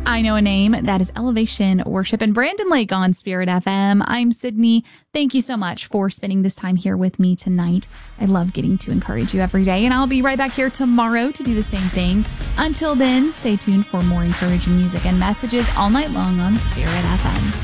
I Know a Name. That is Elevation Worship and Brandon Lake on Spirit FM. I'm Sydney. Thank you so much for spending this time here with me tonight. I love getting to encourage you every day, and I'll be right back here tomorrow to do the same thing. Until then, stay tuned for more encouraging music and messages all night long on Spirit FM.